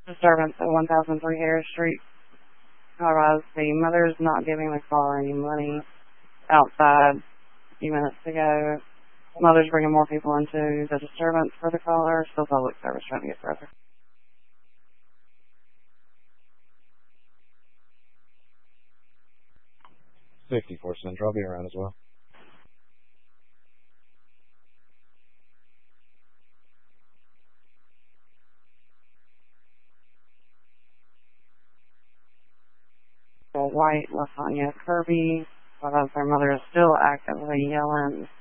Disturbance at 1003 Harris Street. Colorado. The mother's not giving the caller any money outside a few minutes ago. Mother's bringing more people into the disturbance for the caller. Still public service trying to get further. 64 Central. I'll be around as well. White, Lasagna, Kirby. Their mother is still actively yelling